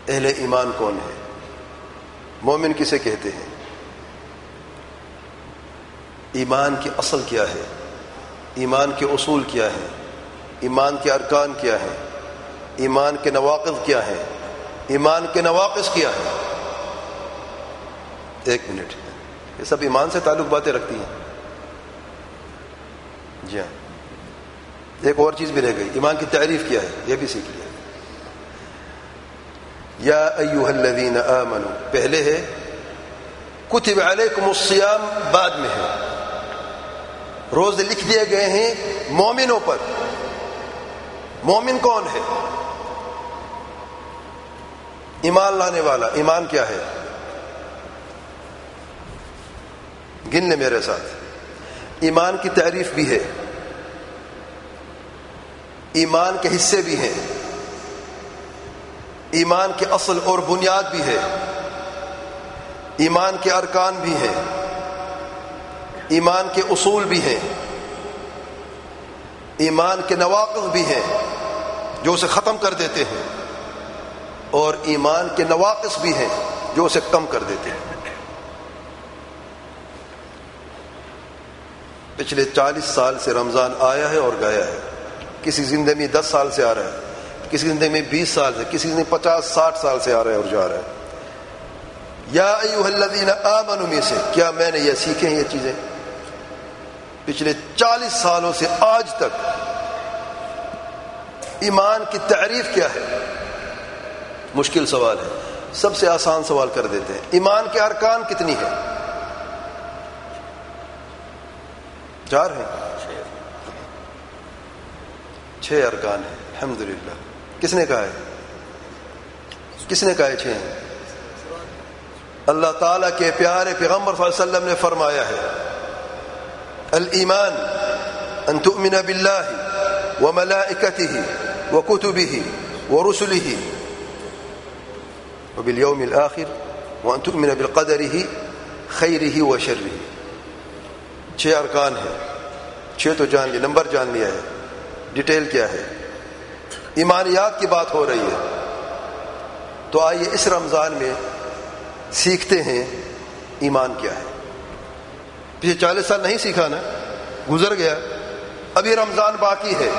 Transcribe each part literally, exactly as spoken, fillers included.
اہل ایمان کون ہے؟ مومن کسے کہتے ہیں؟ ایمان کی اصل کیا ہے؟ ایمان کے اصول کیا ہیں؟ ایمان کے ارکان کیا ہیں؟ ایمان کے نواقض کیا ہیں؟ ایمان کے نواقص کیا ہیں؟ ایک منٹ، یہ سب ایمان سے تعلق باتیں رکھتی ہیں. جی ہاں، ایک اور چیز بھی رہ گئی، ایمان کی تعریف کیا ہے، یہ بھی سیکھ لیا. یا ایھا الذین آمنوا پہلے ہے، کتب علیکم الصیام بعد میں ہے. روزے لکھ دیے گئے ہیں مومنوں پر. مومن کون ہے؟ ایمان لانے والا. ایمان کیا ہے؟ گن لے میرے ساتھ. ایمان کی تعریف بھی ہے، ایمان کے حصے بھی ہیں، ایمان کے اصل اور بنیاد بھی ہے، ایمان کے ارکان بھی ہیں، ایمان کے اصول بھی ہیں، ایمان کے نواقض بھی ہیں جو اسے ختم کر دیتے ہیں، اور ایمان کے نواقص بھی ہیں جو اسے کم کر دیتے ہیں. پچھلے چالیس سال سے رمضان آیا ہے اور گیا ہے. کسی زندگی میں دس سال سے آ رہا ہے، کسی زندگی میں بیس سال سے، کسی زندگی میں پچاس ساٹھ سال سے آ رہا ہے اور جا رہا ہے. یا ایھا الذین آمنوا میں سے کیا میں نے یہ سیکھے ہیں یہ چیزیں پچھلے چالیس سالوں سے آج تک. ایمان کی تعریف کیا ہے؟ مشکل سوال ہے، سب سے آسان سوال کر دیتے ہیں. ایمان کے ارکان کتنی ہے؟ چار ہیں، چھ ارکان ہیں. الحمدللہ. کس نے کہا ہے؟ کس نے کہا ہے چھ ہیں؟ اللہ تعالیٰ کے پیارے پیغمبر صلی اللہ علیہ وسلم نے فرمایا ہے، الایمان ان تؤمن باللہ وملائکتہ وکتبہ ورسلہ وبالیوم الآخر وان تؤمن بقدرہ خیرہ وشرہ. چھ ارکان ہیں، چھ تو جان لی، نمبر جان لیا ہے، ڈیٹیل کیا ہے؟ ایمانیات کی بات ہو رہی ہے. تو آئیے اس رمضان میں سیکھتے ہیں ایمان کیا ہے. پچھلے چالیس سال نہیں سیکھا نا، گزر گیا. ابھی رمضان باقی ہے،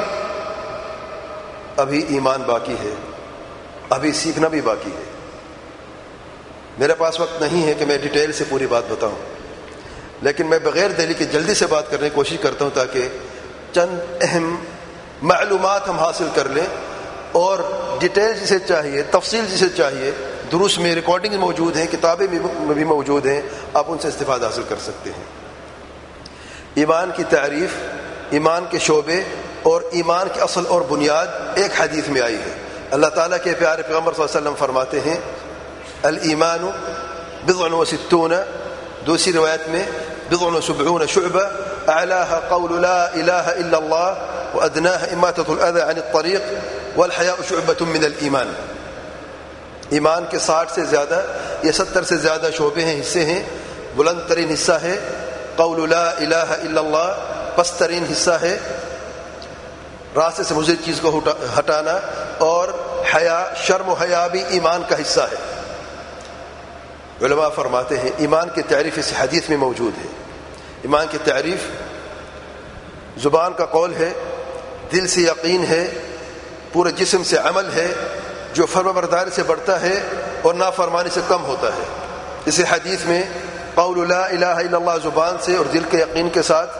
ابھی ایمان باقی ہے، ابھی سیکھنا بھی باقی ہے. میرے پاس وقت نہیں ہے کہ میں ڈیٹیل سے پوری بات بتاؤں، لیکن میں بغیر دلیل کے جلدی سے بات کرنے کی کوشش کرتا ہوں تاکہ چند اہم معلومات ہم حاصل کر لیں، اور ڈیٹیل جسے چاہیے، تفصیل جسے چاہیے، دروس میں ریکارڈنگ موجود ہیں، کتابیں بھی موجود ہیں، آپ ان سے استفادہ حاصل کر سکتے ہیں. ایمان کی تعریف، ایمان کے شعبے اور ایمان کے اصل اور بنیاد ایک حدیث میں آئی ہے. اللہ تعالیٰ کے پیارے پیغمبر صلی اللہ علیہ وسلم فرماتے ہیں، الایمان بضع وستون، دوسری روایت میں بضع وسبعون شعبہ، اعلاها قول لا الہ الا اللہ وادناها اماطة الاذى عن الطریق والحیاء شعبۃ من الایمان. ایمان کے ساٹھ سے زیادہ یا ستر سے زیادہ شعبے ہیں، حصے ہیں. بلند ترین حصہ ہے قول لا الہ الا اللہ، پست ترین حصہ ہے راستے سے مضر چیز کو ہٹانا، اور حیا، شرم و حیا بھی ایمان کا حصہ ہے. علماء فرماتے ہیں ایمان کی تعریف اس حدیث میں موجود ہے. ایمان کی تعریف زبان کا قول ہے، دل سے یقین ہے، پورے جسم سے عمل ہے، جو فرمانبرداری سے بڑھتا ہے اور نافرمانی سے کم ہوتا ہے. اس حدیث میں قول لا الہ الا اللہ زبان سے اور دل کے یقین کے ساتھ،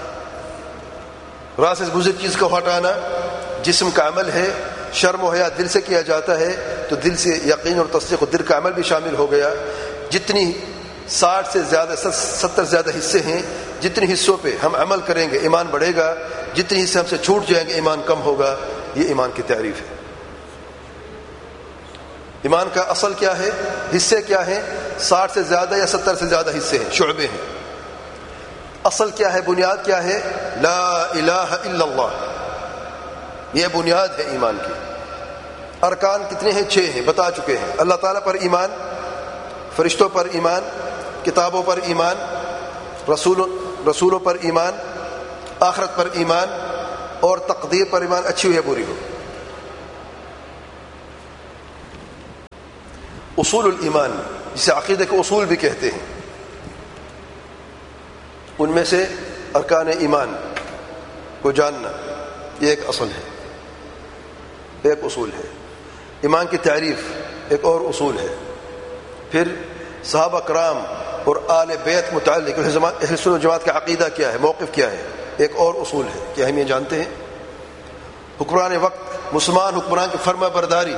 راہ سے گزر چیز کو ہٹانا جسم کا عمل ہے، شرم و حیا دل سے کیا جاتا ہے، تو دل سے یقین اور تصدیق اور دل کا عمل بھی شامل ہو گیا. جتنی ساٹھ سے زیادہ ستر زیادہ حصے ہیں، جتنے حصوں پہ ہم عمل کریں گے ایمان بڑھے گا، جتنے حصے ہم سے چھوٹ جائیں گے ایمان کم ہوگا. یہ ایمان کی تعریف ہے. ایمان کا اصل کیا ہے، حصے کیا ہیں؟ ساٹھ سے زیادہ یا ستر سے زیادہ حصے ہیں، شعبے ہیں. اصل کیا ہے، بنیاد کیا ہے؟ لا الہ الا اللہ، یہ بنیاد ہے ایمان کی. ارکان کتنے ہیں؟ چھ ہیں، بتا چکے ہیں. اللہ تعالیٰ پر ایمان، فرشتوں پر ایمان، کتابوں پر ایمان، رسول رسولوں پر ایمان، آخرت پر ایمان، اور تقدیر پر ایمان، اچھی ہو یا بری ہو. اصول الایمان جسے عقیدہ کے اصول بھی کہتے ہیں، ان میں سے ارکان ایمان کو جاننا یہ ایک اصل ہے، ایک اصول ہے۔ ایمان کی تعریف ایک اور اصول ہے۔ پھر صحابہ کرام اور آل بیت متعلق اہل سنت و جماعت کا عقیدہ کیا ہے، موقف کیا ہے، ایک اور اصول ہے کہ ہم یہ جانتے ہیں۔ حکمران وقت مسلمان حکمران کی فرما برداری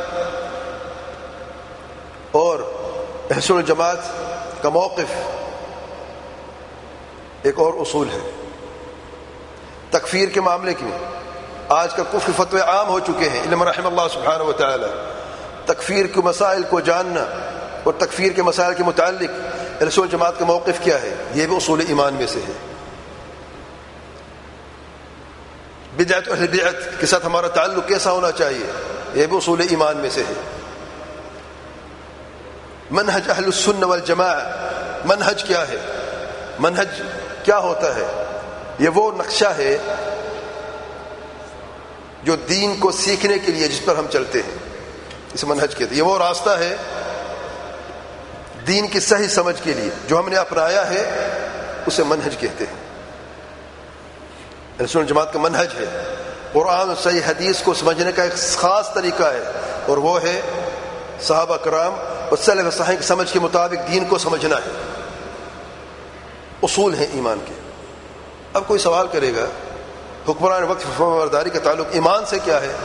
اور اہل سنت و جماعت کا موقف ایک اور اصول ہے۔ تکفیر کے معاملے میں آج کل کفر فتوے عام ہو چکے ہیں، الا من رحم اللہ سبحانہ و تعالی۔ تکفیر کے مسائل کو جاننا اور تکفیر کے مسائل کے متعلق اہل سنت جماعت کا موقف کیا ہے، یہ بھی اصول ایمان میں سے ہے۔ بدعت اہل بدعت کے ساتھ ہمارا تعلق کیسا ہونا چاہیے، یہ بھی اصول ایمان میں سے ہے۔ منہج اہل السنہ والجماعہ، منہج کیا ہے، منہج کیا ہوتا ہے؟ یہ وہ نقشہ ہے جو دین کو سیکھنے کے لیے جس پر ہم چلتے ہیں، اس منہج کہتے ہیں۔ یہ وہ راستہ ہے دین کی صحیح سمجھ کے لیے جو ہم نے اپنایا ہے، اسے منہج کہتے ہیں۔ اہل سنت جماعت کا منہج ہے، قرآن اور صحیح حدیث کو سمجھنے کا ایک خاص طریقہ ہے، اور وہ ہے صحابہ کرام اور سلف صالحین کی سمجھ کے مطابق دین کو سمجھنا ہے۔ اصول ہیں ایمان کے۔ اب کوئی سوال کرے گا حکمران وقت فرما برداری کا تعلق ایمان سے کیا ہے؟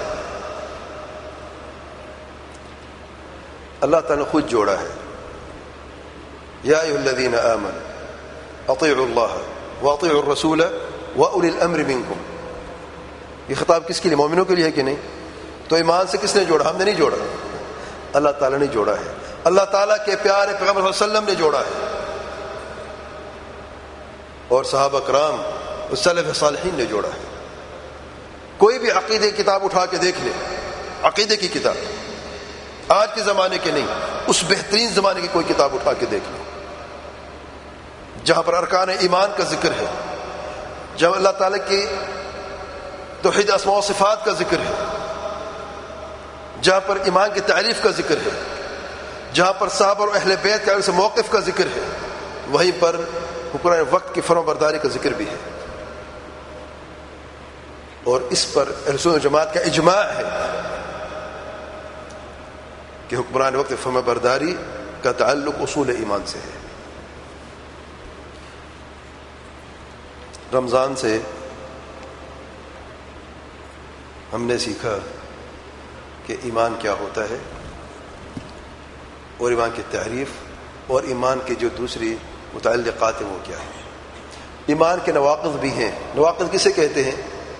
اللہ تعالیٰ نے خود جوڑا ہے، یا ایھا الذین آمنوا اطیعوا اللہ واطیعوا الرسول واولی الامر منکم۔ یہ خطاب کس کے لیے؟ مومنوں کے لیے ہے کہ نہیں؟ تو ایمان سے کس نے جوڑا؟ ہم نے نہیں جوڑا، اللہ تعالیٰ نے جوڑا ہے۔ اللہ تعالیٰ کے پیارے پیغمبر صلی اللہ علیہ وسلم نے جوڑا ہے، اور صحابہ کرام اور سلف صالحین نے جوڑا ہے۔ کوئی بھی عقیدے کی کتاب اٹھا کے دیکھ لے، عقیدے کی کتاب، آج کے زمانے کے نہیں، اس بہترین زمانے کی کوئی کتاب اٹھا کے دیکھ لو جہاں پر ارکان ایمان کا ذکر ہے، جہاں اللہ تعالیٰ کی توحید اسماء و صفات کا ذکر ہے، جہاں پر ایمان کی تعریف کا ذکر ہے، جہاں پر صحابہ اور اہل بیت کے سے موقف کا ذکر ہے، وہیں پر حکمران وقت کی فرما برداری کا ذکر بھی ہے، اور اس پر اہل سنت جماعت کا اجماع ہے کہ حکمران وقت فرما برداری کا تعلق اصول ایمان سے ہے۔ رمضان سے ہم نے سیکھا کہ ایمان کیا ہوتا ہے، اور ایمان کی تعریف اور ایمان کے جو دوسری متعلقات ہیں وہ کیا ہیں۔ ایمان کے نواقض بھی ہیں۔ نواقض کسے کہتے ہیں؟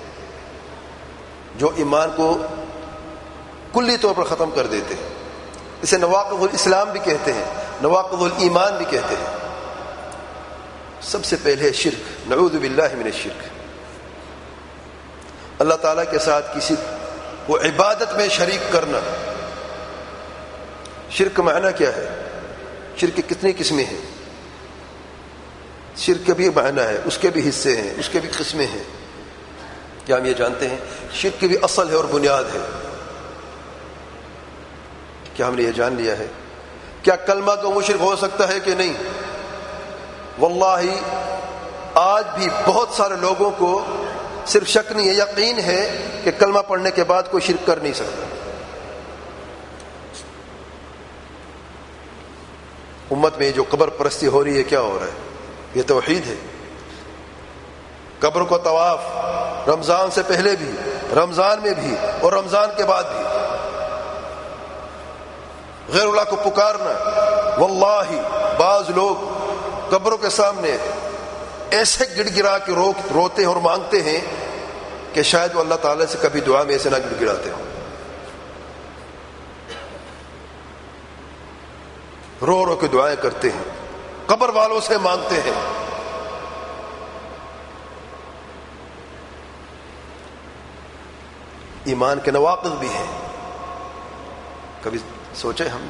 جو ایمان کو کلی طور پر ختم کر دیتے ہیں، اسے نواقض الاسلام بھی کہتے ہیں، نواقض الایمان بھی کہتے ہیں۔ سب سے پہلے شرک، نعوذ باللہ من الشرک، اللہ تعالیٰ کے ساتھ کسی کو عبادت میں شریک کرنا۔ شرک کا معنی کیا ہے؟ شرک کی کتنی قسمیں ہیں؟ شرک کا بھی معنی ہے، اس کے بھی حصے ہیں، اس کے بھی قسمیں ہیں۔ کیا ہم یہ جانتے ہیں؟ شرک کی بھی اصل ہے اور بنیاد ہے۔ کیا ہم نے یہ جان لیا ہے؟ کیا کلمہ کو مشرک ہو سکتا ہے کہ نہیں؟ واللہ آج بھی بہت سارے لوگوں کو صرف شک نہیں ہے، یقین ہے کہ کلمہ پڑھنے کے بعد کوئی شرک کر نہیں سکتا۔ امت میں جو قبر پرستی ہو رہی ہے، کیا ہو رہا ہے؟ یہ توحید ہے۔ قبر کو طواف رمضان سے پہلے بھی، رمضان میں بھی، اور رمضان کے بعد بھی، غیر اللہ کو پکارنا۔ واللہ بعض لوگ قبروں کے سامنے ایسے گڑ گڑا کے رو روتے ہیں اور مانگتے ہیں کہ شاید وہ اللہ تعالیٰ سے کبھی دعا میں ایسے نہ گڑ گڑاتے ہوں، رو رو کے دعائیں کرتے ہیں، قبر والوں سے مانگتے ہیں۔ ایمان کے نواقض بھی ہیں، کبھی سوچے ہم نے؟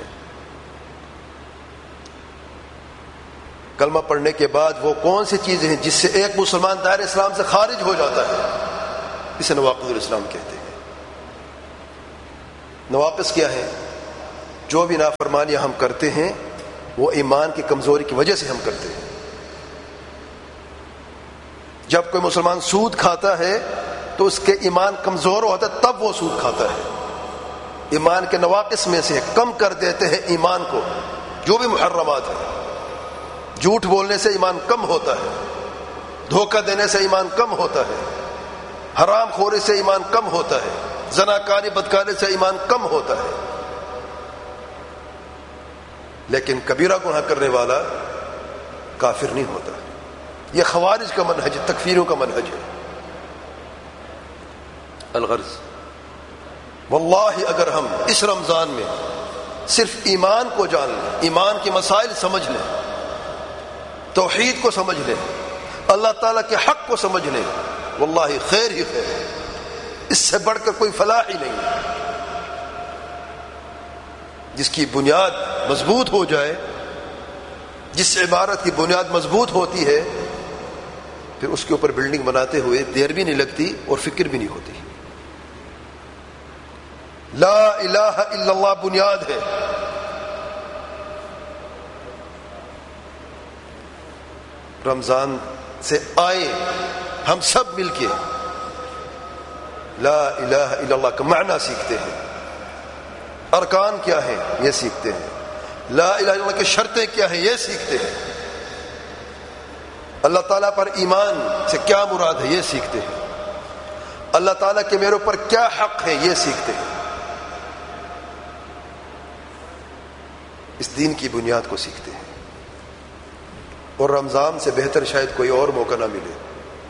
کلمہ پڑھنے کے بعد وہ کون سی چیزیں ہیں جس سے ایک مسلمان دائرہ اسلام سے خارج ہو جاتا ہے؟ اسے نواقض الاسلام کہتے ہیں۔ نواقض کیا ہے؟ جو بھی نافرمانیاں ہم کرتے ہیں وہ ایمان کی کمزوری کی وجہ سے ہم کرتے ہیں. جب کوئی مسلمان سود کھاتا ہے تو اس کے ایمان کمزور ہوتا ہے، تب وہ سود کھاتا ہے. ایمان کے نواقص میں سے کم کر دیتے ہیں ایمان کو جو بھی محرمات ہیں. جھوٹ بولنے سے ایمان کم ہوتا ہے، دھوکہ دینے سے ایمان کم ہوتا ہے، حرام خوری سے ایمان کم ہوتا ہے، زناکاری بدکاری سے ایمان کم ہوتا ہے. لیکن کبیرہ گناہ کرنے والا کافر نہیں ہوتا. یہ خوارج کا منہج، تکفیروں کا منہج ہے. الغرض واللہ اگر ہم اس رمضان میں صرف ایمان کو جان لیں، ایمان کے مسائل سمجھ لیں، توحید کو سمجھ لیں، اللہ تعالیٰ کے حق کو سمجھ لیں، واللہ خیر ہی خیر ہے. اس سے بڑھ کر کوئی فلاح ہی نہیں. جس کی بنیاد مضبوط ہو جائے، جس عبارت کی بنیاد مضبوط ہوتی ہے، پھر اس کے اوپر بلڈنگ بناتے ہوئے دیر بھی نہیں لگتی اور فکر بھی نہیں ہوتی. لا الہ الا اللہ بنیاد ہے. رمضان سے آئے ہم سب مل کے لا الہ الا اللہ کا معنی سیکھتے ہیں، ارکان کیا ہیں یہ سیکھتے ہیں، لا الہ الا اللہ کی شرطیں کیا ہیں یہ سیکھتے ہیں، اللہ تعالیٰ پر ایمان سے کیا مراد ہے یہ سیکھتے ہیں، اللہ تعالیٰ کے میرے اوپر کیا حق ہے یہ سیکھتے ہیں. اس دین کی بنیاد کو سیکھتے ہیں. اور رمضان سے بہتر شاید کوئی اور موقع نہ ملے.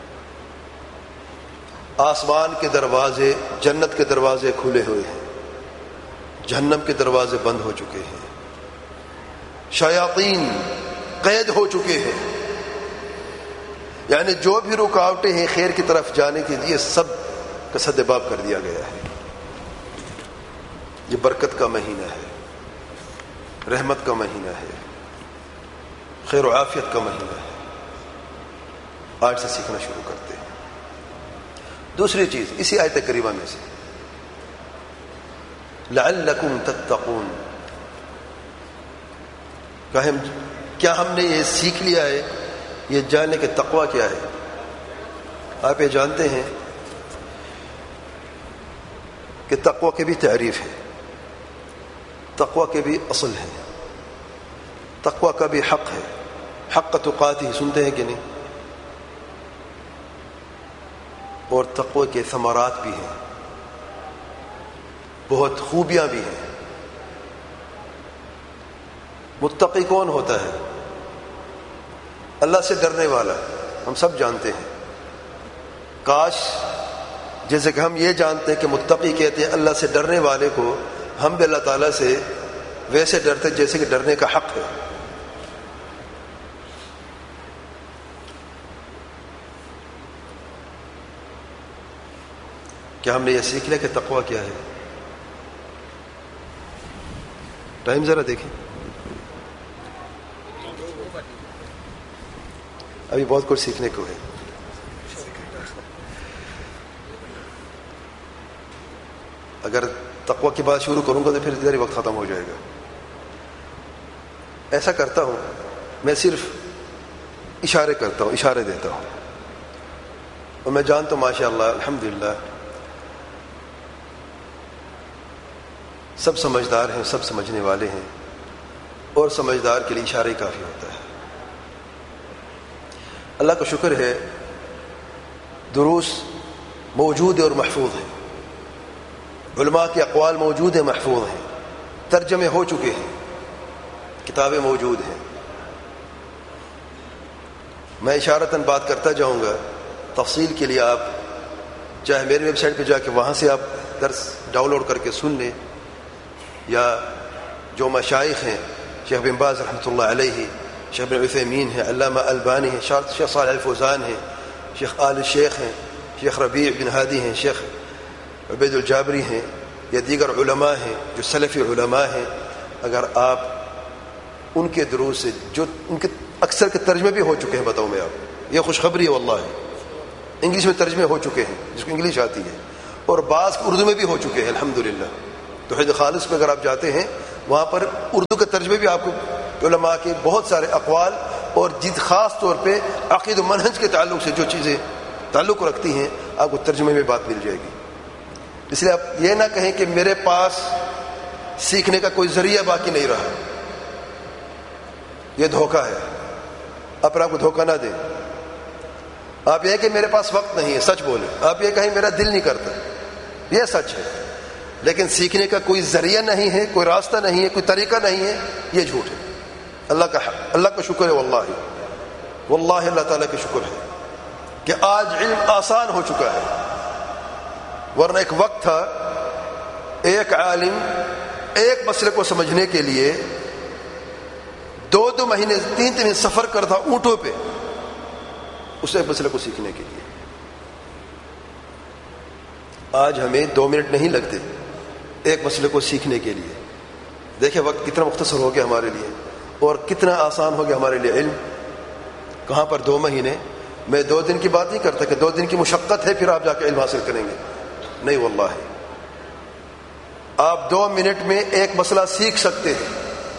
آسمان کے دروازے، جنت کے دروازے کھلے ہوئے ہیں، جہنم کے دروازے بند ہو چکے ہیں، شیاطین قید ہو چکے ہیں. یعنی جو بھی رکاوٹیں ہیں خیر کی طرف جانے کے لیے سب کا سدباب کر دیا گیا ہے. یہ برکت کا مہینہ ہے، رحمت کا مہینہ ہے، خیر و عافیت کا مہینہ ہے. آج سے سیکھنا شروع کرتے ہیں. دوسری چیز اسی آیت کریمہ میں سے لعلکم تتقون، کہ ہم کیا ہم نے یہ سیکھ لیا ہے، یہ جاننے کہ تقوی کیا ہے. آپ یہ جانتے ہیں کہ تقوی کی بھی تعریف ہے، تقوی کے بھی اصل ہے، تقوی کا بھی حق ہے. حق تقاتی سنتے ہیں کہ نہیں؟ اور تقوی کے ثمرات بھی ہیں، بہت خوبیاں بھی ہیں. متقی کون ہوتا ہے؟ اللہ سے ڈرنے والا. ہم سب جانتے ہیں. کاش جیسے کہ ہم یہ جانتے ہیں کہ متقی کہتے ہیں اللہ سے ڈرنے والے کو، ہم بھی اللہ تعالیٰ سے ویسے ڈرتے جیسے کہ ڈرنے کا حق ہے. کیا ہم نے یہ سیکھ لیا کہ تقوی کیا ہے؟ ٹائم ذرا دیکھیں، ابھی بہت کچھ سیکھنے کو ہے. اگر تقوی کی بات شروع کروں گا تو پھر ادھر ہی وقت ختم ہو جائے گا. ایسا کرتا ہوں میں، صرف اشارے کرتا ہوں، اشارے دیتا ہوں، اور میں جانتا ہوں ماشاء اللہ الحمدللہ سب سمجھدار ہیں، سب سمجھنے والے ہیں، اور سمجھدار کے لیے اشارہ ہی کافی ہوتا ہے. اللہ کا شکر ہے دروس موجود ہیں اور محفوظ ہیں، علماء کے اقوال موجود ہیں، محفوظ ہیں، ترجمے ہو چکے ہیں، کتابیں موجود ہیں. میں اشارتاً بات کرتا جاؤں گا. تفصیل کے لیے آپ چاہے میری ویب سائٹ پہ جا کے وہاں سے آپ درس ڈاؤن لوڈ کر کے سن لیں، یا جو مشائخ ہیں، شیخ بن باز رحمۃ اللہ علیہ، شیخ بن عثیمین ہیں، علامہ البانی ہیں، شیخ صالح الفوزان ہیں، شیخ آل شیخ ہیں، شیخ ربیع بن ہادی ہیں، شیخ عبید الجابری ہیں، یا دیگر علماء ہیں جو سلفی علماء ہیں. اگر آپ ان کے دروس سے، جو ان کے اکثر کے ترجمے بھی ہو چکے ہیں، بتاؤں میں آپ، یہ خوشخبری ہے واللہ، انگلش میں ترجمے ہو چکے ہیں جس کو انگلش آتی ہے، اور بعض اردو میں بھی ہو چکے ہیں الحمدللہ. توحید خالص میں اگر آپ جاتے ہیں وہاں پر اردو کے ترجمے بھی آپ کو علماء کے بہت سارے اقوال اور جد خاص طور پہ عقید و منہج کے تعلق سے جو چیزیں تعلق رکھتی ہیں آپ کو ترجمے میں بات مل جائے گی. اس لیے آپ یہ نہ کہیں کہ میرے پاس سیکھنے کا کوئی ذریعہ باقی نہیں رہا. یہ دھوکہ ہے. اپنے آپ کو دھوکہ نہ دیں. آپ یہ کہ میرے پاس وقت نہیں ہے، سچ بولیں. آپ یہ کہیں میرا دل نہیں کرتا، یہ سچ ہے. لیکن سیکھنے کا کوئی ذریعہ نہیں ہے، کوئی راستہ نہیں ہے، کوئی طریقہ نہیں ہے، یہ جھوٹ ہے. اللہ کا اللہ کا شکر ہے، واللہ واللہ اللہ تعالیٰ کا شکر ہے کہ آج علم آسان ہو چکا ہے. ورنہ ایک وقت تھا ایک عالم ایک مسئلے کو سمجھنے کے لیے دو دو مہینے تین تین سفر کرتا اونٹوں پہ اس ایک مسئلے کو سیکھنے کے لیے. آج ہمیں دو منٹ نہیں لگتے ایک مسئلے کو سیکھنے کے لیے. دیکھیں وقت کتنا مختصر ہو گیا ہمارے لیے اور کتنا آسان ہو گیا ہمارے لیے علم. کہاں پر دو مہینے. میں دو دن کی بات نہیں کرتا کہ دو دن کی مشقت ہے پھر آپ جا کے علم حاصل کریں گے. نہیں واللہ، آپ دو منٹ میں ایک مسئلہ سیکھ سکتے ہیں.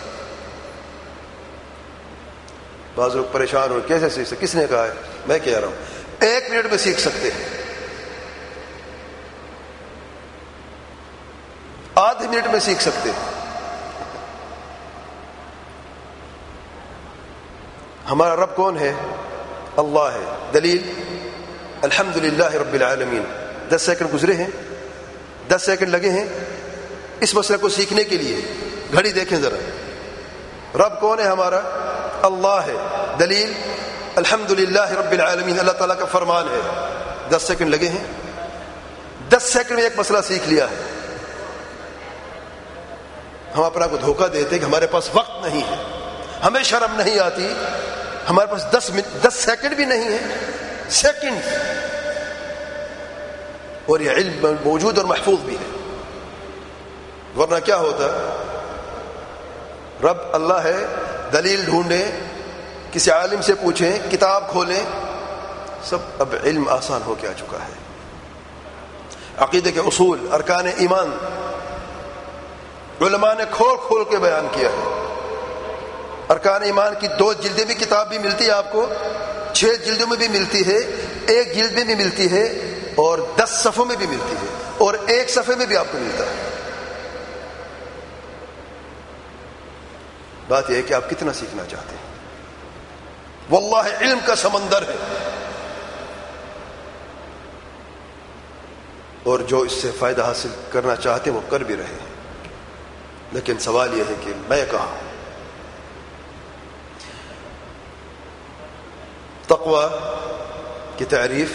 بعض لوگ پریشان ہو کیسے سیکھ سکتے؟ کس نے کہا ہے؟ میں کہہ رہا ہوں ایک منٹ میں سیکھ سکتے ہیں. آدھے منٹ میں سیکھ سکتے ہیں. ہمارا رب کون ہے؟ اللہ ہے. دلیل الحمدللہ رب العالمین. دس سیکنڈ گزرے ہیں، دس سیکنڈ لگے ہیں اس مسئلے کو سیکھنے کے لیے. گھڑی دیکھیں ذرا. رب کون ہے ہمارا؟ اللہ ہے. دلیل الحمدللہ رب العالمین، اللہ تعالیٰ کا فرمان ہے. دس سیکنڈ لگے ہیں، دس سیکنڈ میں ایک مسئلہ سیکھ لیا ہے. ہم اپنا کو دھوکہ دیتے ہیں کہ ہمارے پاس وقت نہیں ہے، ہمیں شرم نہیں آتی. ہمارے پاس دس منٹ دس سیکنڈ بھی نہیں ہے، سیکنڈ، اور یہ علم موجود اور محفوظ بھی ہے. ورنہ کیا ہوتا؟ رب اللہ ہے، دلیل ڈھونڈیں، کسی عالم سے پوچھیں، کتاب کھولیں، سب. اب علم آسان ہو کے آ چکا ہے. عقیدے کے اصول، ارکان ایمان علماء نے کھول کھول کے بیان کیا ہے. ارکان ایمان کی دو جلدیں بھی کتاب بھی ملتی ہے آپ کو، چھ جلدوں میں بھی ملتی ہے، ایک جلد میں بھی ملتی ہے، اور دس صفحوں میں بھی ملتی ہے، اور ایک صفحے میں بھی آپ کو ملتا ہے. بات یہ ہے کہ آپ کتنا سیکھنا چاہتے ہیں. واللہ علم کا سمندر ہے، اور جو اس سے فائدہ حاصل کرنا چاہتے ہیں وہ کر بھی رہے ہیں. لیکن سوال یہ ہے کہ میں کہاں ہوں؟ تقوی کی تعریف،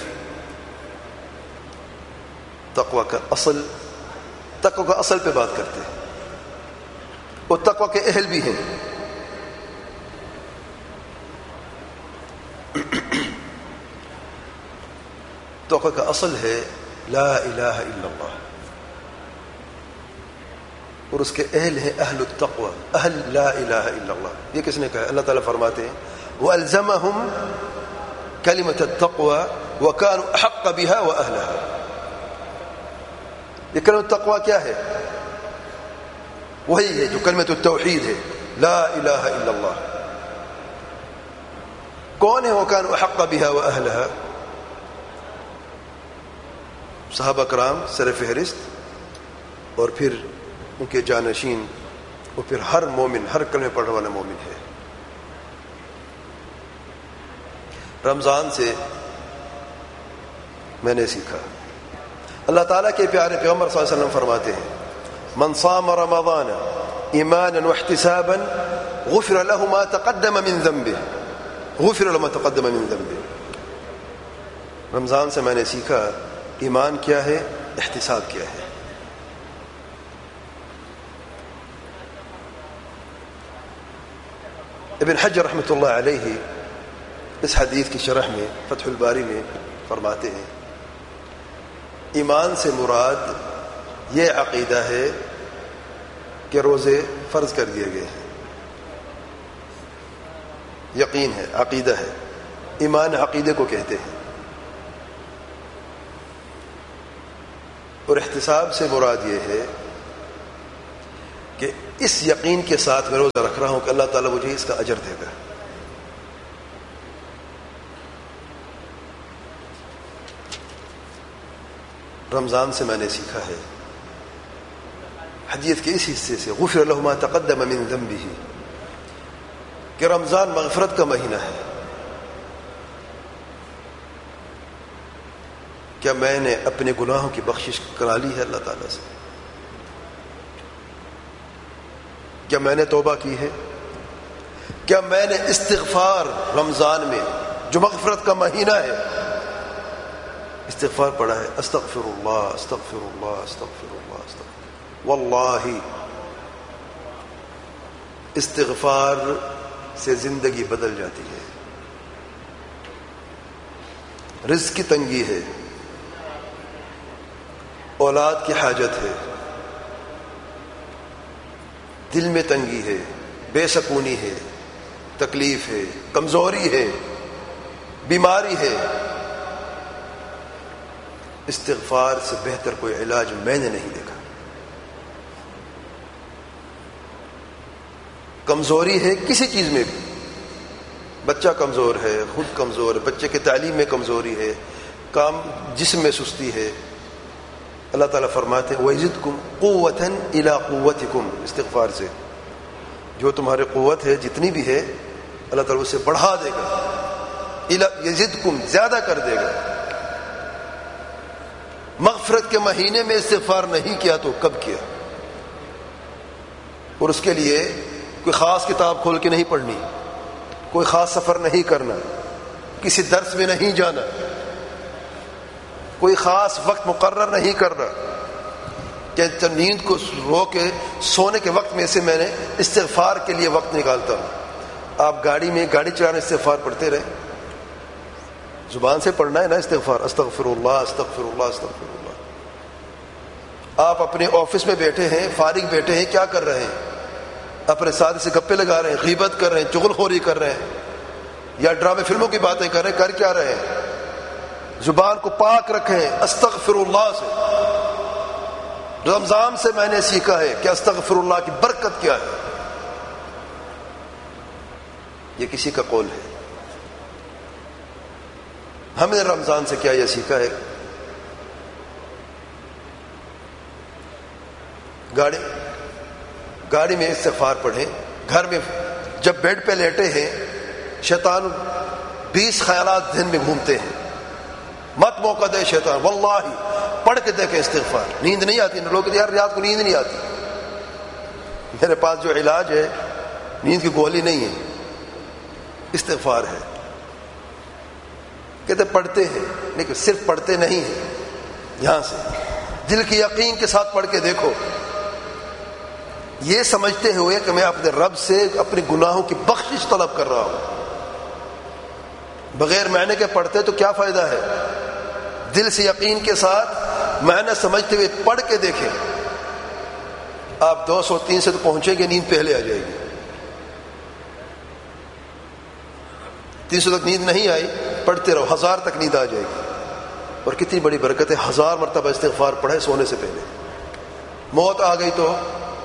تقوی کا اصل، تقوی کا اصل پہ بات کرتے ہیں، اور تقوی کے اہل بھی ہیں. تقوی کا اصل ہے لا الہ الا اللہ، اور اس کے اہل ہیں اہل التقوی، اہل لا الہ الا اللہ. یہ کس نے کہا ہے؟ اللہ تعالیٰ فرماتے ہیں وَأَلْزَمَهُمْ كَلِمَةَ التَّقْوَى وَكَانُوا أَحَقَّ بِهَا وَأَهْلَهَا. یہ کلمۃ تقوی کیا ہے؟ وہی ہے جو کلمۃ التوحید ہے، لا الہ الا اللہ. کون ہے وَكَانُوا أَحَقَّ بِهَا وَأَهْلَهَا؟ صحابہ کرام سر فہرست، اور پھر ان کے جانشین، اور پھر ہر مومن، ہر کلمہ پڑھنے والا مومن ہے. رمضان سے میں نے سیکھا. اللہ تعالیٰ کے پیارے پیغمبر صلی اللہ علیہ وسلم فرماتے ہیں من صام رمضان ایمانا واحتسابا غفر له ما تقدم من ذنبه، غفر له ما تقدم من ذنبه. رمضان سے میں نے سیکھا ایمان کیا ہے، احتساب کیا ہے. ابن حجر رحمۃ اللہ علیہ اس حدیث کی شرح میں فتح الباری میں فرماتے ہیں ایمان سے مراد یہ عقیدہ ہے کہ روزے فرض کر دیے گئے ہیں. یقین ہے، عقیدہ ہے. ایمان عقیدے کو کہتے ہیں. اور احتساب سے مراد یہ ہے کہ اس یقین کے ساتھ میں روزہ رکھ رہا ہوں کہ اللہ تعالیٰ مجھے اس کا اجر دے گا. رمضان سے میں نے سیکھا ہے، حدیث کے اس حصے سے، غفر له ما تقدم من ذنبه، کہ رمضان مغفرت کا مہینہ ہے. کیا میں نے اپنے گناہوں کی بخشش کرا لی ہے اللہ تعالیٰ سے؟ کیا میں نے توبہ کی ہے؟ کیا میں نے استغفار رمضان میں جو مغفرت کا مہینہ ہے استغفار پڑھا ہے؟ استغفر اللہ استغفر اللہ استغفر اللہ استغفر. واللہ استغفار سے زندگی بدل جاتی ہے. رزق کی تنگی ہے، اولاد کی حاجت ہے، دل میں تنگی ہے، بے سکونی ہے، تکلیف ہے، کمزوری ہے، بیماری ہے. استغفار سے بہتر کوئی علاج میں نے نہیں دیکھا. کمزوری ہے کسی چیز میں بھی، بچہ کمزور ہے، خود کمزور ہے، بچے کی تعلیم میں کمزوری ہے، کام جسم میں سستی ہے، اللہ تعالیٰ فرماتے ہیں وَيَزِدْكُمْ قُوَّةً إِلَىٰ قُوَّتِكُمْ. استغفار سے جو تمہاری قوت ہے جتنی بھی ہے اللہ تعالیٰ اسے بڑھا دے گا. یزدکم زیادہ کر دے گا. مغفرت کے مہینے میں استغفار نہیں کیا تو کب کیا؟ اور اس کے لیے کوئی خاص کتاب کھول کے نہیں پڑھنی، کوئی خاص سفر نہیں کرنا، کسی درس میں نہیں جانا، کوئی خاص وقت مقرر نہیں کرنا کہ نیند کو رو کے سونے کے وقت میں سے میں نے استغفار کے لیے وقت نکالتا ہوں. آپ گاڑی میں گاڑی چلانے استغفار پڑھتے رہے، زبان سے پڑھنا ہے نا استغفار، استغفر اللہ استغفر اللہ استغفر اللہ. آپ اپنے آفس میں بیٹھے ہیں، فارغ بیٹھے ہیں، کیا کر رہے ہیں؟ اپنے ساتھ سے گپے لگا رہے ہیں، غیبت کر رہے ہیں، چغل خوری کر رہے ہیں، یا ڈرامے فلموں کی باتیں کر رہے ہیں. کر کیا رہے ہیں؟ زبان کو پاک رکھیں استغفر اللہ سے. رمضان سے میں نے سیکھا ہے کہ استغفر اللہ کی برکت کیا ہے. یہ کسی کا قول ہے. ہم نے رمضان سے کیا یہ سیکھا ہے؟ گاڑی گاڑی میں استغفار پڑھیں. گھر میں جب بیڈ پہ لیٹے ہیں شیطان بیس خیالات ذہن میں گھومتے ہیں، مت موقع دے شیطان. واللہ پڑھ کے دیکھیں استغفار. نیند نہیں آتی، لوگ یار رات کو نیند نہیں آتی. میرے پاس جو علاج ہے نیند کی گولی نہیں ہے، استغفار ہے. کہتے پڑھتے ہیں لیکن صرف پڑھتے نہیں ہیں، یہاں سے دل کی یقین کے ساتھ پڑھ کے دیکھو، یہ سمجھتے ہوئے کہ میں اپنے رب سے اپنے گناہوں کی بخشش طلب کر رہا ہوں. بغیر معنی کے پڑھتے تو کیا فائدہ ہے؟ دل سے یقین کے ساتھ معنی سمجھتے ہوئے پڑھ کے دیکھیں. آپ دو سو تین سے تو پہنچیں گے، نیند پہلے آ جائے گی. تین سو تک نیند نہیں آئی، پڑھتے رہو، ہزار تک نیند آ جائے گی. اور کتنی بڑی برکت ہے، ہزار مرتبہ استغفار پڑھے سونے سے پہلے. موت آ گئی تو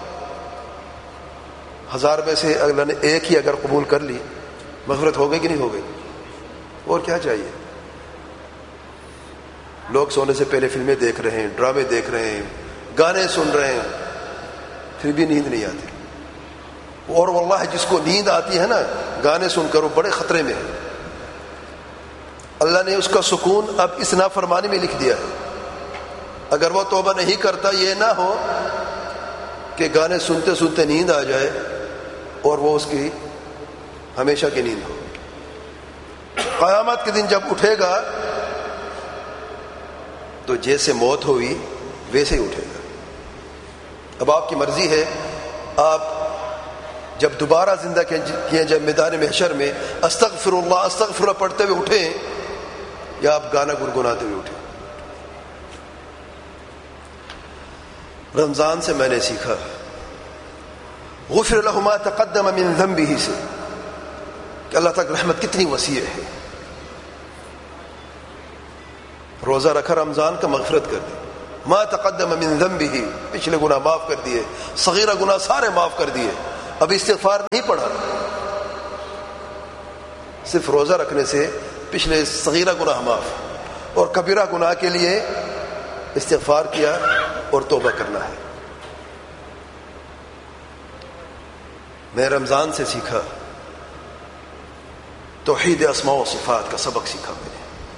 ہزار میں سے اللہ نے ایک ہی اگر قبول کر لی، مغفرت ہو گئی کہ نہیں ہو گئی؟ اور کیا چاہیے؟ لوگ سونے سے پہلے فلمیں دیکھ رہے ہیں، ڈرامے دیکھ رہے ہیں، گانے سن رہے ہیں، پھر بھی نیند نہیں آتی. اور واللہ جس کو نیند آتی ہے نا گانے سن کر، وہ بڑے خطرے میں ہے. اللہ نے اس کا سکون اب اس نافرمانی میں لکھ دیا ہے. اگر وہ توبہ نہیں کرتا، یہ نہ ہو کہ گانے سنتے سنتے نیند آ جائے اور وہ اس کی ہمیشہ کی نیند ہو. قیامت کے دن جب اٹھے گا تو جیسے موت ہوئی ویسے ہی اٹھے گا. اب آپ کی مرضی ہے، آپ جب دوبارہ زندہ کیے جب میدان محشر میں استغفر اللہ استغفر اللہ پڑھتے ہوئے اٹھیں یا آپ گانا گنگناتے ہوئے اٹھیں. رمضان سے میں نے سیکھا غفر له ما تقدم من ذنبه سے کہ اللہ تعالی کی رحمت کتنی وسیع ہے. روزہ رکھا رمضان کا، مغفرت کر دی. ما تقدم من ذنبہ، پچھلے گناہ معاف کر دیے، صغیرہ گناہ سارے معاف کر دیے، اب استغفار نہیں پڑھا، صرف روزہ رکھنے سے پچھلے صغیرہ گناہ معاف، اور کبیرہ گناہ کے لیے استغفار کیا اور توبہ کرنا ہے۔ میں رمضان سے سیکھا، توحید اسماء و صفات کا سبق سیکھا میں نے۔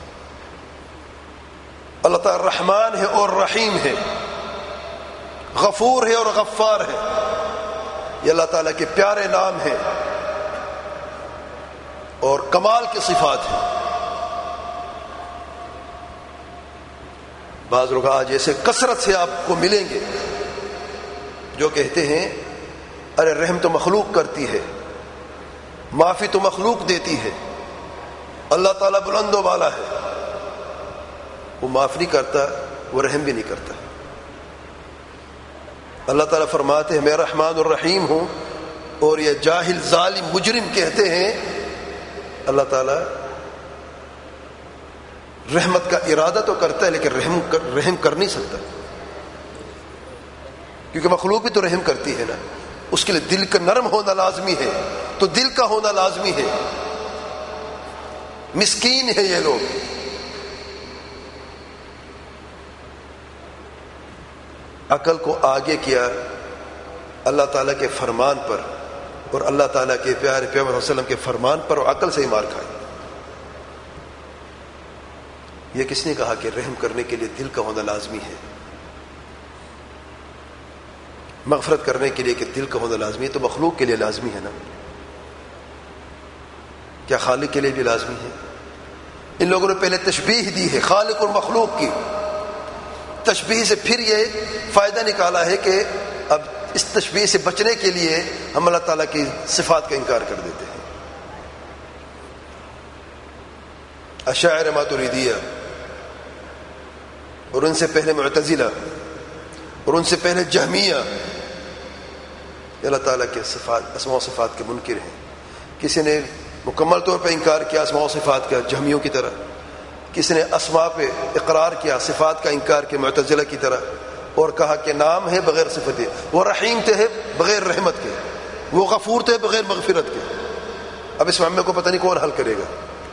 اللہ تعالی رحمان ہے اور رحیم ہے، غفور ہے اور غفار ہے، یہ اللہ تعالیٰ کے پیارے نام ہیں اور کمال کی صفات ہیں۔ بعض لوگ آج ایسے کثرت سے آپ کو ملیں گے جو کہتے ہیں ارے رحم تو مخلوق کرتی ہے، معافی تو مخلوق دیتی ہے، اللہ تعالیٰ بلند و بالا ہے، وہ معاف نہیں کرتا، وہ رحم بھی نہیں کرتا۔ اللہ تعالیٰ فرماتے ہیں میں رحمان الرحیم ہوں، اور یہ جاہل ظالم مجرم کہتے ہیں اللہ تعالیٰ رحمت کا ارادہ تو کرتا ہے لیکن رحم کر رحم کر نہیں سکتا، کیونکہ مخلوق بھی تو رحم کرتی ہے نا، اس کے لیے دل کا نرم ہونا لازمی ہے، تو دل کا ہونا لازمی ہے۔ مسکین ہے یہ لوگ، عقل کو آگے کیا اللہ تعالیٰ کے فرمان پر اور اللہ تعالیٰ کے پیارے پیغمبر صلی اللہ علیہ وسلم کے فرمان پر، اور عقل سے ہی مار کھائی۔ یہ کس نے کہا کہ رحم کرنے کے لیے دل کا ہونا لازمی ہے، مغفرت کرنے کے لیے کہ دل کا ہونا لازمی ہے، تو مخلوق کے لیے لازمی ہے نا، کیا خالق کے لیے بھی لازمی ہے؟ ان لوگوں نے پہلے تشبیہ دی ہے خالق اور مخلوق کی، تشبیہ سے پھر یہ فائدہ نکالا ہے کہ اب اس تشبیہ سے بچنے کے لیے ہم اللہ تعالیٰ کی صفات کا انکار کر دیتے ہیں۔ اشاعرہ ماتریدیہ اور ان سے پہلے معتزلہ اور ان سے پہلے جہمیہ اللہ تعالیٰ کے صفات اسماء و صفات کے منکر ہیں۔ کسی نے مکمل طور پہ انکار کیا اسماء و صفات کا جہمیوں کی طرح، کسی نے اسماء پہ اقرار کیا صفات کا انکار کیا معتزلہ کی طرح، اور کہا کہ نام ہے بغیر صفت ہے، وہ رحیم تھے بغیر رحمت کے، وہ غفور تھے بغیر مغفرت کے۔ اب اس معاملے کو پتہ نہیں کون حل کرے گا۔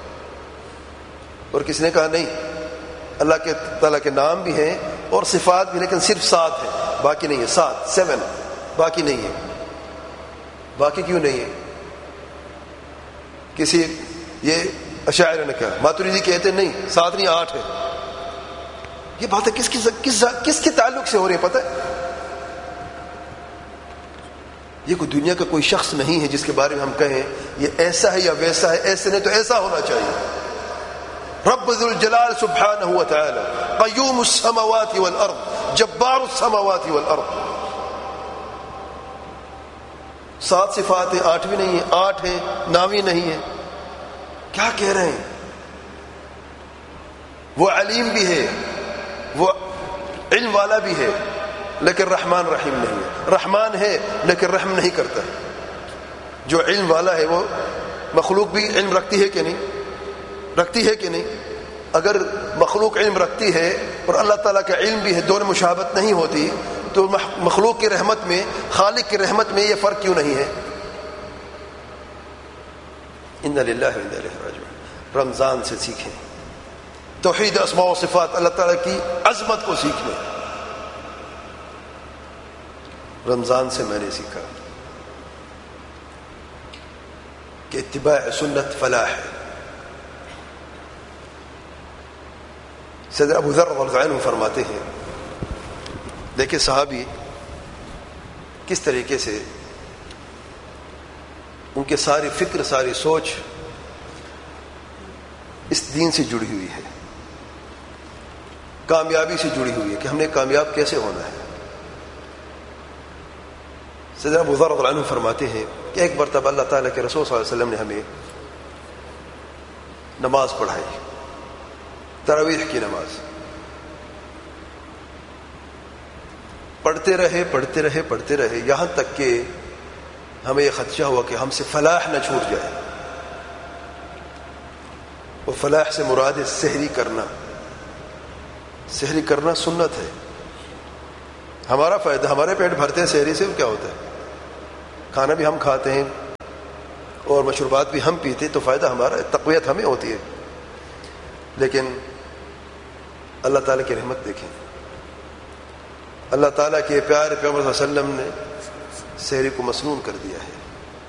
اور کسی نے کہا نہیں، اللہ کے تعالیٰ کے نام بھی ہیں اور صفات بھی، لیکن صرف سات ہے باقی نہیں ہے، سات سیون باقی نہیں ہے۔ باقی کیوں نہیں ہے؟ کسی یہ اشاعرہ نے کہا، ماتریدی کہتے نہیں سات نہیں آٹھ ہے۔ یہ بات ہے کس کی کس کس کے تعلق سے ہو رہی ہے پتہ ہے؟ یہ کوئی دنیا کا کوئی شخص نہیں ہے جس کے بارے میں ہم کہیں یہ ایسا ہے یا ویسا ہے، ایسے نہیں تو ایسا ہونا چاہیے۔ رب ذو الجلال سبحانہ و تعالی قیوم السماوات والارض جبار السماوات والارض۔ سات صفات ہیں، آٹھ بھی نہیں ہے، آٹھ ہے نامی نہیں ہے، کیا کہہ رہے ہیں؟ وہ علیم بھی ہے، وہ علم والا بھی ہے، لیکن رحمان رحیم نہیں ہے۔ رحمان ہے لیکن رحم نہیں کرتا۔ جو علم والا ہے وہ مخلوق بھی علم رکھتی ہے کہ نہیں؟ رکھتی ہے کہ نہیں؟ اگر مخلوق علم رکھتی ہے اور اللہ تعالیٰ کا علم بھی ہے، دونوں مشابہت نہیں ہوتی، تو مخلوق کی رحمت میں خالق کی رحمت میں یہ فرق کیوں نہیں ہے؟ انا للہ و انا الیہ راجعون۔ رمضان سے سیکھیں توحید اسماء و صفات، اللہ تعالیٰ کی عظمت کو سیکھیں۔ رمضان سے میں نے سیکھا کہ اتباع سنت فلاح ہے۔ سید ابو ذر رضی اللہ عنہ فرماتے ہیں، دیکھیں صحابی کس طریقے سے ان کے ساری فکر ساری سوچ اس دین سے جڑی ہوئی ہے، کامیابی سے جڑی ہوئی ہے کہ ہم نے کامیاب کیسے ہونا ہے۔ سید ابو ذر رضی اللہ عنہ فرماتے ہیں کہ ایک مرتبہ اللہ تعالیٰ کے رسول صلی اللہ علیہ وسلم نے ہمیں نماز پڑھائی، تراویح کی نماز، پڑھتے رہے پڑھتے رہے پڑھتے رہے یہاں تک کہ ہمیں یہ خدشہ ہوا کہ ہم سے فلاح نہ چھوٹ جائے۔ اور فلاح سے مراد ہے سحری کرنا۔ سحری کرنا سنت ہے، ہمارا فائدہ، ہمارے پیٹ بھرتے ہیں سحری سے، کیا ہوتا ہے؟ کھانا بھی ہم کھاتے ہیں اور مشروبات بھی ہم پیتے، تو فائدہ ہمارا ہے، تقویت ہمیں ہوتی ہے. لیکن اللہ تعالیٰ کی رحمت دیکھیں، اللہ تعالیٰ کے پیارے پیغمبر صلی اللہ علیہ وسلم نے سحری کو مسنون کر دیا ہے.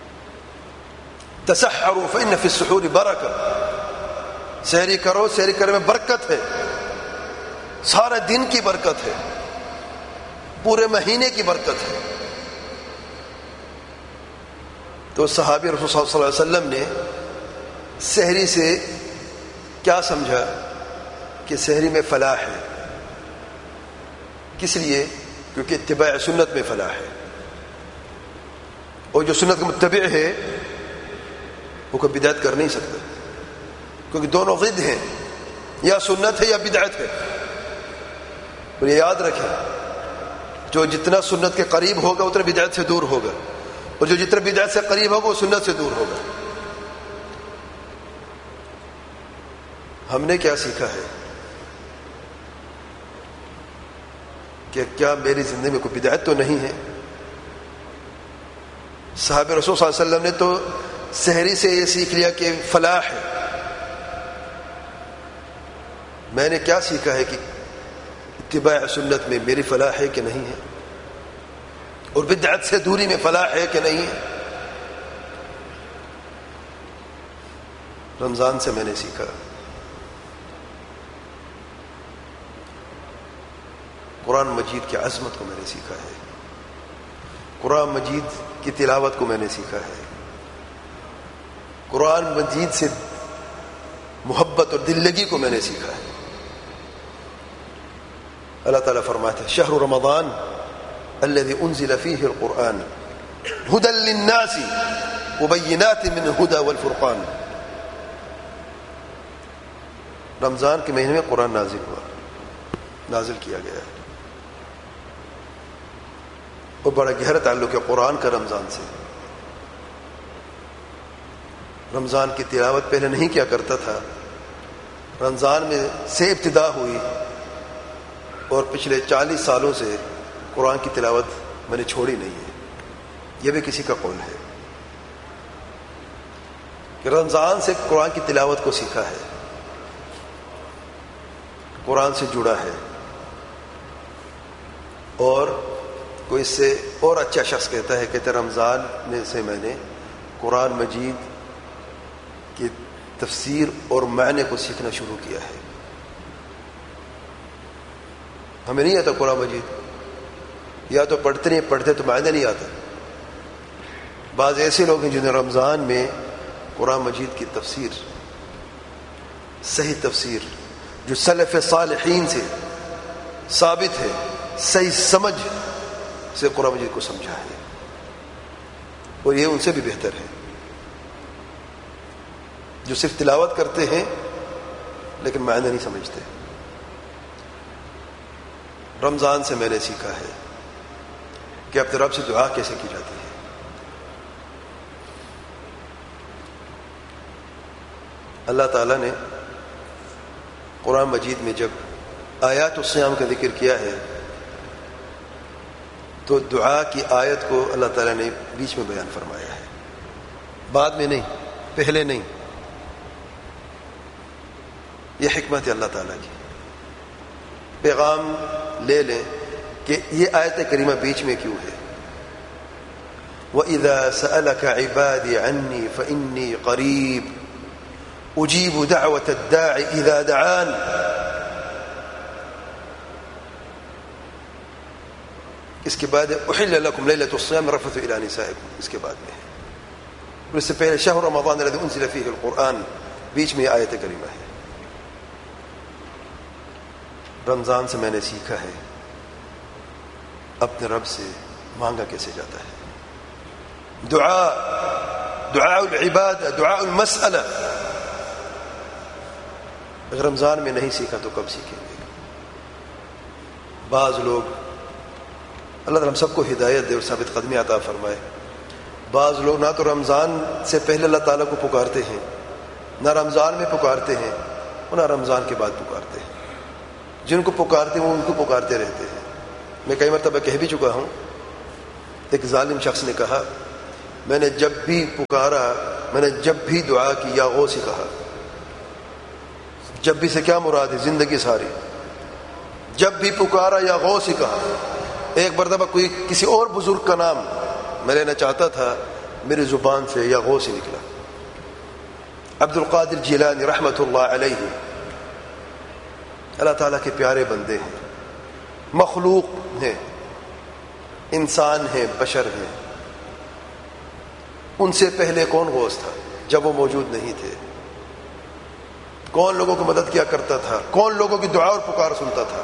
تسحروا فإن في السحور برکہ، سحری کرو، سحری کرنے میں برکت ہے، سارے دن کی برکت ہے، پورے مہینے کی برکت ہے. تو صحابی رسول صلی اللہ علیہ وسلم نے سحری سے کیا سمجھا کہ سحری میں فلاح ہے. کس لیے؟ کیونکہ اتباع سنت میں فلاح ہے، اور جو سنت کا متبع ہے وہ کوئی بدعت کر نہیں سکتا، کیونکہ دونوں ضد ہیں، یا سنت ہے یا بدعت ہے. اور یہ یاد رکھیں، جو جتنا سنت کے قریب ہوگا اتنا بدعت سے دور ہوگا، اور جو جتنا بدعت سے قریب ہوگا وہ سنت سے دور ہوگا. ہم نے کیا سیکھا ہے کہ کیا میری زندگی میں کوئی بدعت تو نہیں ہے؟ صحابہ رسول صلی اللہ علیہ وسلم نے تو سحری سے یہ سیکھ لیا کہ فلاح ہے. میں نے کیا سیکھا ہے کہ اتباع سنت میں میری فلاح ہے کہ نہیں ہے، اور بدعت سے دوری میں فلاح ہے کہ نہیں ہے. رمضان سے میں نے سیکھا، قرآن مجید کی عظمت کو میں نے سیکھا ہے، قرآن مجید کی تلاوت کو میں نے سیکھا ہے، قرآن مجید سے محبت اور دل لگی کو میں نے سیکھا ہے. اللہ تعالیٰ فرماتے ہیں شہر رمضان الذي انزل فيه القرآن هدى للناس وبينات من الهدى والفرقان. رمضان کے مہینے میں قرآن نازل ہوا، نازل کیا گیا ہے، اور بڑا گہرا تعلق ہے قرآن کا رمضان سے. رمضان کی تلاوت پہلے نہیں کیا کرتا تھا، رمضان میں سے ابتدا ہوئی، اور پچھلے چالیس سالوں سے قرآن کی تلاوت میں نے چھوڑی نہیں ہے. یہ بھی کسی کا قول ہے کہ رمضان سے قرآن کی تلاوت کو سیکھا ہے، قرآن سے جڑا ہے. اور کوئی اس سے اور اچھا شخص کہتا ہے کہ رمضان میں سے میں نے قرآن مجید کی تفسیر اور معنی کو سیکھنا شروع کیا ہے. ہمیں نہیں آتا قرآن مجید، یا تو پڑھتے نہیں، پڑھتے تو معنی نہیں آتا. بعض ایسے لوگ ہیں جنہیں رمضان میں قرآن مجید کی تفسیر، صحیح تفسیر جو سلف صالحین سے ثابت ہے، صحیح سمجھ سے قرآن مجید کو سمجھا ہے، اور یہ ان سے بھی بہتر ہے جو صرف تلاوت کرتے ہیں لیکن معنی نہیں سمجھتے. رمضان سے میں نے سیکھا ہے کہ اپنے رب سے دعا کیسے کی جاتی ہے. اللہ تعالیٰ نے قرآن مجید میں جب آیات الصیام کا ذکر کیا ہے تو دعا کی آیت کو اللہ تعالیٰ نے بیچ میں بیان فرمایا ہے، بعد میں نہیں، پہلے نہیں. یہ حکمت ہے اللہ تعالیٰ کی. پیغام لے لیں کہ یہ آیت کریمہ بیچ میں کیوں ہے. وَإِذَا سَأَلَكَ عِبَادِي عَنِّي فَإِنِّي قَرِيبٌ أُجِيبُ دَعْوَةَ الدَّاعِ إِذَا دَعَانِ. اس کے بعد أُحِلَّ لَكُمْ لَيْلَةُ الصِّيَامِ الرَّفَثُ إِلَىٰ نِسَائِكُمْ، اس کے بعد میں ہے. اور اس سے پہلے شہر رمضان الذي أنزل فيه القرآن، بیچ میں آیت کریمہ ہے. رمضان سے میں نے سیکھا ہے اپنے رب سے مانگا کیسے جاتا ہے. دعا، دعاء العبادہ، دعاء المسئلہ. اگر رمضان میں نہیں سیکھا تو کب سیکھیں گے؟ بعض لوگ، اللہ تعالیٰ ہم سب کو ہدایت دے اور ثابت قدمی عطا فرمائے، بعض لوگ نہ تو رمضان سے پہلے اللہ تعالیٰ کو پکارتے ہیں، نہ رمضان میں پکارتے ہیں، اور نہ رمضان کے بعد پکارتے ہیں. جن کو پکارتے ہیں وہ ان کو پکارتے رہتے ہیں، میں کئی مرتبہ کہہ بھی چکا ہوں، ایک ظالم شخص نے کہا میں نے جب بھی پکارا، میں نے جب بھی دعا کی یا غوث ہی کہا۔ جب بھی سے کیا مراد ہے؟ زندگی ساری جب بھی پکارا یا غوث ہی کہا۔ ایک مرتبہ کوئی کسی اور بزرگ کا نام میں لینا چاہتا تھا، میری زبان سے یا غوث ہی نکلا۔ عبد القادر جیلانی رحمۃ اللہ علیہ اللہ تعالیٰ کے پیارے بندے ہیں، مخلوق ہیں، انسان ہیں، بشر ہیں۔ ان سے پہلے کون غوث تھا جب وہ موجود نہیں تھے؟ کون لوگوں کی مدد کیا کرتا تھا؟ کون لوگوں کی دعا اور پکار سنتا تھا؟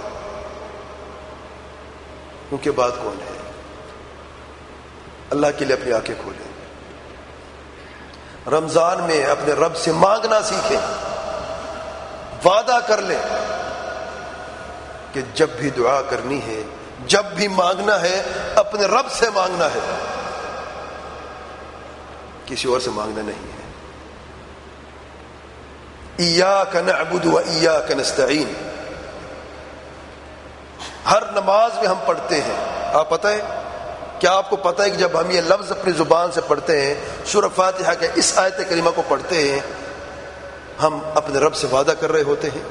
ان کے بعد کون ہے؟ اللہ کے لیے اپنی آنکھیں کھولیں، رمضان میں اپنے رب سے مانگنا سیکھیں، وعدہ کر لیں کہ جب بھی دعا کرنی ہے، جب بھی مانگنا ہے، اپنے رب سے مانگنا ہے، کسی اور سے مانگنا نہیں ہے۔ ایاک نعبد و ایاک نستعین، ہر نماز میں ہم پڑھتے ہیں۔ آپ پتہ ہے کیا آپ کو پتہ ہے کہ جب ہم یہ لفظ اپنی زبان سے پڑھتے ہیں، سورہ فاتحہ کے اس آیت کریمہ کو پڑھتے ہیں، ہم اپنے رب سے وعدہ کر رہے ہوتے ہیں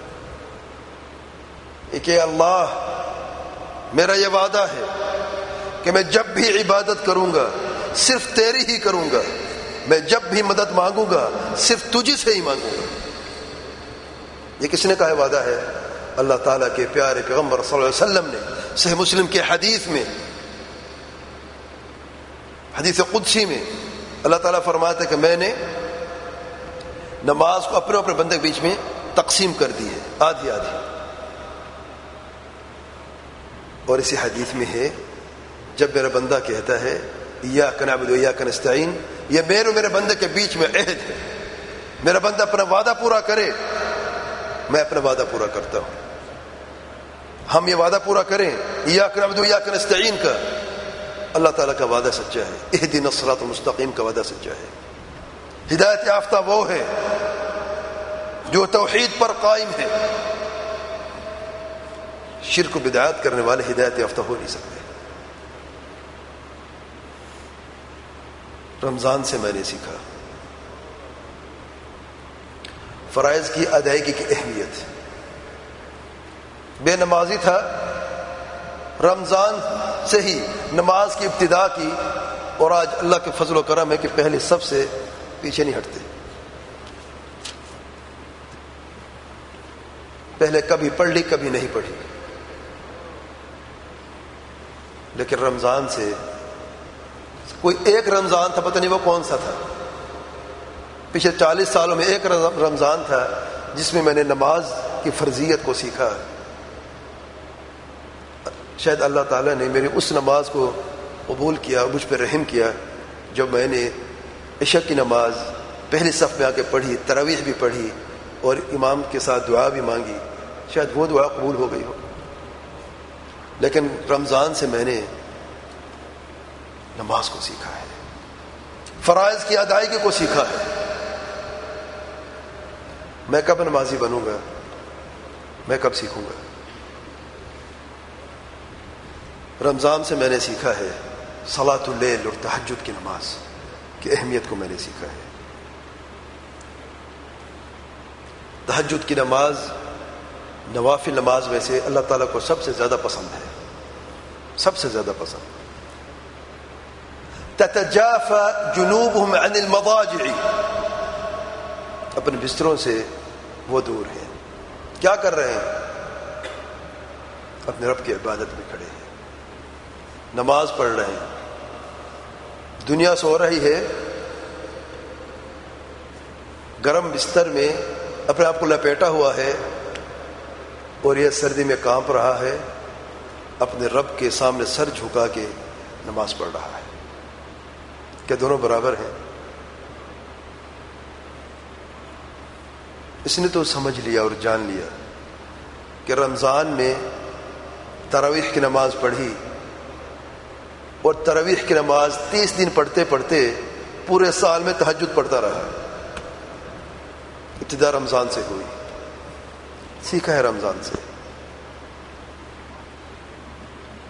کہ اللہ میرا یہ وعدہ ہے کہ میں جب بھی عبادت کروں گا صرف تیری ہی کروں گا، میں جب بھی مدد مانگوں گا صرف تجھ سے ہی مانگوں گا۔ یہ کس نے کہا وعدہ ہے؟ اللہ تعالیٰ کے پیارے پیغمبر صلی اللہ علیہ وسلم نے صحیح مسلم کے حدیث میں، حدیث قدسی میں اللہ تعالیٰ فرماتے کہ میں نے نماز کو اپنے اپنے بندے کے بیچ میں تقسیم کر دی ہے، آدھی آدھی۔ اور اسی حدیث میں ہے جب میرا بندہ کہتا ہے ایاک نعبد و ایاک نستعین، یہ میرے اور میرے بندے کے بیچ میں عہد ہے، میرا بندہ اپنا وعدہ پورا کرے، میں اپنا وعدہ پورا کرتا ہوں۔ ہم یہ وعدہ پورا کریں ایاک نعبد و ایاک نستعین کا، اللہ تعالیٰ کا وعدہ سچا ہے، اہدنا الصراط المستقیم کا وعدہ سچا ہے۔ ہدایت یافتہ وہ ہے جو توحید پر قائم ہے، شرک و بدعات کرنے والے ہدایت یافتہ ہو نہیں سکتے۔ رمضان سے میں نے سیکھا فرائض کی ادائیگی کی اہمیت۔ بے نمازی تھا، رمضان سے ہی نماز کی ابتدا کی، اور آج اللہ کے فضل و کرم ہے کہ پہلے سب سے پیچھے نہیں ہٹتے۔ پہلے کبھی پڑھ لی کبھی نہیں پڑھی، لیکن رمضان سے کوئی ایک رمضان تھا، پتہ نہیں وہ کون سا تھا، پچھلے چالیس سالوں میں ایک رمضان تھا جس میں میں نے نماز کی فرضیت کو سیکھا۔ شاید اللہ تعالیٰ نے میری اس نماز کو قبول کیا اور مجھ پہ رحم کیا جب میں نے عشاء کی نماز پہلی صف میں آ کے پڑھی، تراویح بھی پڑھی اور امام کے ساتھ دعا بھی مانگی، شاید وہ دعا قبول ہو گئی ہو۔ لیکن رمضان سے میں نے نماز کو سیکھا ہے، فرائض کی ادائیگی کو سیکھا ہے۔ میں کب نمازی بنوں گا؟ میں کب سیکھوں گا؟ رمضان سے میں نے سیکھا ہے صلاۃ اللیل اور تہجد کی نماز کی اہمیت کو میں نے سیکھا ہے۔ تہجد کی نماز نوافل نماز میں سے اللہ تعالیٰ کو سب سے زیادہ پسند ہے، سب سے زیادہ پسند۔ تتجافى جنوبهم عن المضاجع، اپنے بستروں سے وہ دور ہیں، کیا کر رہے ہیں؟ اپنے رب کی عبادت میں کھڑے ہیں، نماز پڑھ رہے ہیں۔ دنیا سو رہی ہے، گرم بستر میں اپنے آپ کو لپیٹا ہوا ہے، اور یہ سردی میں کانپ رہا ہے، اپنے رب کے سامنے سر جھکا کے نماز پڑھ رہا ہے۔ کیا دونوں برابر ہیں؟ اس نے تو سمجھ لیا اور جان لیا کہ رمضان میں تراویح کی نماز پڑھی، اور تراویح کی نماز تیس دن پڑھتے پڑھتے پورے سال میں تہجد پڑھتا رہا۔ ابتدا رمضان سے ہوئی، سیکھا ہے رمضان سے۔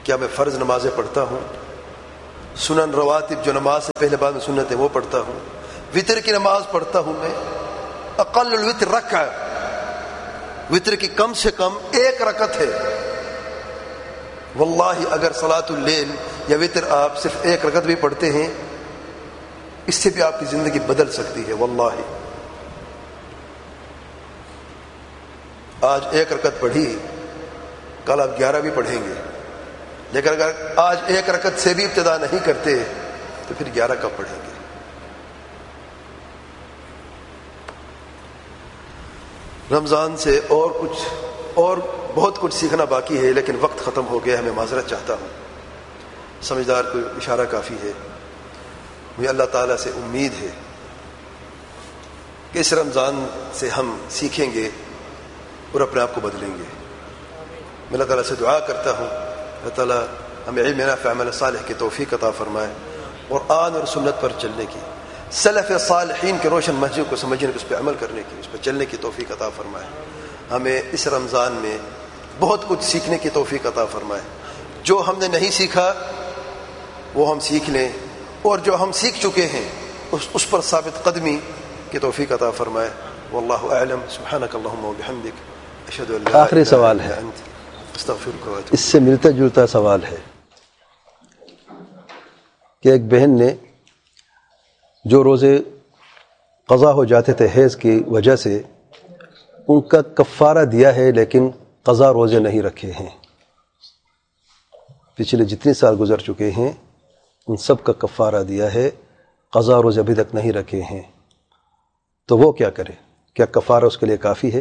کیا میں فرض نمازیں پڑھتا ہوں؟ سنن رواتب جو نماز سے پہلے بعد میں سنت ہے وہ پڑھتا ہوں. وطر کی نماز پڑھتا ہوں میں. اقل الوتر رکعہ، وطر کی کم سے کم ایک رکعت ہے. واللہ اگر صلاۃ اللیل یا وطر آپ صرف ایک رکعت بھی پڑھتے ہیں، اس سے بھی آپ کی زندگی بدل سکتی ہے. واللہ آج ایک رکعت پڑھی، کل آپ گیارہ بھی پڑھیں گے، لیکن اگر آج ایک رکعت سے بھی ابتدا نہیں کرتے تو پھر گیارہ کب پڑھیں گے؟ رمضان سے اور کچھ اور بہت کچھ سیکھنا باقی ہے، لیکن وقت ختم ہو گیا ہے. میں معذرت چاہتا ہوں. سمجھدار کو اشارہ کافی ہے. مجھے اللہ تعالیٰ سے امید ہے کہ اس رمضان سے ہم سیکھیں گے اور اپنے آپ کو بدلیں گے. میں اللہ تعالیٰ سے دعا کرتا ہوں اللہ تعالیٰ ہمیں علم نافع عمل صالح کی توفیق عطا فرمائے، اور قرآن اور سنت پر چلنے کی، سلف صالحین کے روشن منہج کو سمجھنے کی، اس پہ عمل کرنے کی، اس پہ چلنے کی توفیق عطا فرمائے. ہمیں اس رمضان میں بہت کچھ سیکھنے کی توفیق عطا فرمائے. جو ہم نے نہیں سیکھا وہ ہم سیکھ لیں، اور جو ہم سیکھ چکے ہیں اس, اس پر ثابت قدمی کی توفیق عطا فرمائے. واللہ اعلم. سبحانک اللہم و بحمدک، اشہد ان لا آخری سوال ہے، استغفرک و اتوب. اس سے ملتا جلتا سوال ہے کہ ایک بہن نے جو روزے قضا ہو جاتے تھے حیض کی وجہ سے، ان کا کفارہ دیا ہے لیکن قضا روزے نہیں رکھے ہیں. پچھلے جتنے سال گزر چکے ہیں ان سب کا کفارہ دیا ہے، قضا روزے ابھی تک نہیں رکھے ہیں. تو وہ کیا کرے؟ کیا کفارہ اس کے لیے کافی ہے؟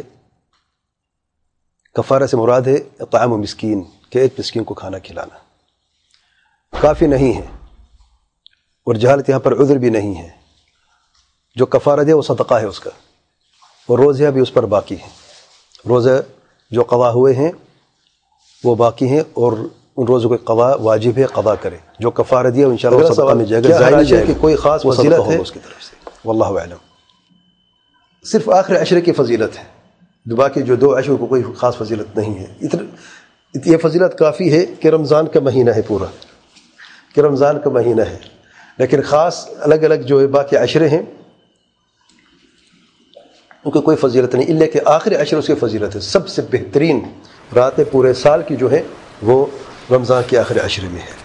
کفارہ سے مراد ہے اطعام مسکین، کہ ایک مسکین کو کھانا کھلانا. کافی نہیں ہے، اور جہالت یہاں پر عذر بھی نہیں ہے. جو کفارہ دے وہ صدقہ ہے اس کا، اور روزہ بھی اس پر باقی ہے. روزہ جو قضا ہوئے ہیں وہ باقی ہیں، اور ان روزوں کو قضا واجب ہے، قضا کرے. جو کفارہ دیا وہ انشاءاللہ صدقہ میں جائے گا. ظاہر نہیں جائے گا، کوئی خاص فضیلت ہے اس کی طرف سے. واللہ اعلم. صرف آخر عشرے کی فضیلت ہے، جو باقی جو دو عشر کو کوئی خاص فضیلت نہیں ہے. اتنا یہ فضیلت کافی ہے کہ رمضان کا مہینہ ہے پورا، کہ رمضان کا مہینہ ہے. لیکن خاص الگ الگ جو باقی عشرے ہیں ان کو کوئی فضیلت نہیں، اللہ کہ آخری عشر اس کی فضیلت ہے. سب سے بہترین راتیں پورے سال کی جو ہے وہ رمضان کے آخری عشرے میں ہے.